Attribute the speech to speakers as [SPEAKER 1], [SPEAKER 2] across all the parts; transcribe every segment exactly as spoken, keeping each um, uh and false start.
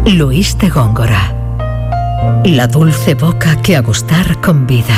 [SPEAKER 1] Luis de Góngora. La dulce boca que a gustar convida.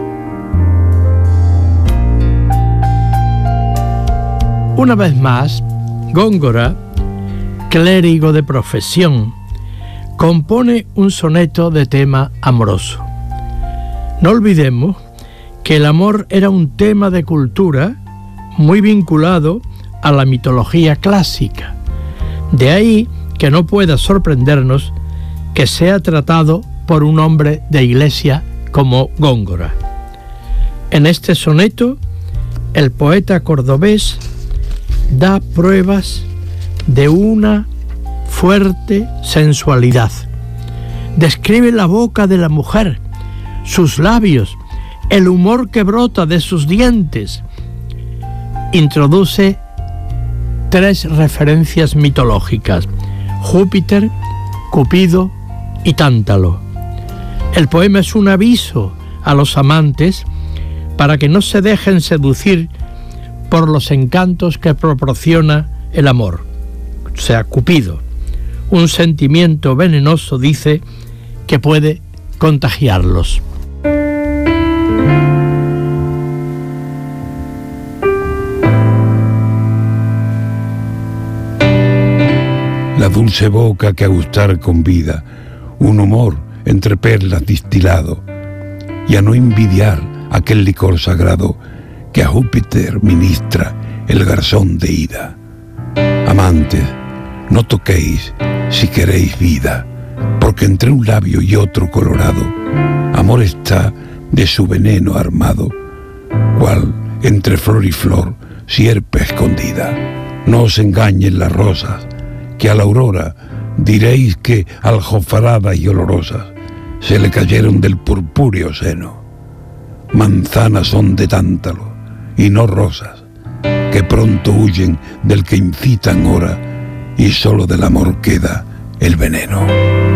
[SPEAKER 2] Una vez más, Góngora, clérigo de profesión, compone un soneto de tema amoroso. No olvidemos que el amor era un tema de cultura muy vinculado a la mitología clásica. De ahí que no pueda sorprendernos que sea tratado por un hombre de iglesia como Góngora. En este soneto, el poeta cordobés da pruebas de una fuerte sensualidad. Describe la boca de la mujer, sus labios, el humor que brota de sus dientes. Introduce tres referencias mitológicas: Júpiter, Cupido y Tántalo. El poema es un aviso a los amantes para que no se dejen seducir por los encantos que proporciona el amor, o sea, Cupido, un sentimiento venenoso, dice, que puede contagiarlos.
[SPEAKER 3] La dulce boca que a gustar convida, un humor entre perlas distilado, y a no envidiar aquel licor sagrado que a Júpiter ministra el garzón de Ida. Amantes, no toquéis si queréis vida, porque entre un labio y otro colorado, amor está de su veneno armado, cual entre flor y flor sierpe escondida. No os engañen las rosas, que a la aurora diréis que aljofaradas y olorosas se le cayeron del purpúreo seno. Manzanas son de tántalo y no rosas, que pronto huyen del que incitan ora, y solo del amor queda el veneno.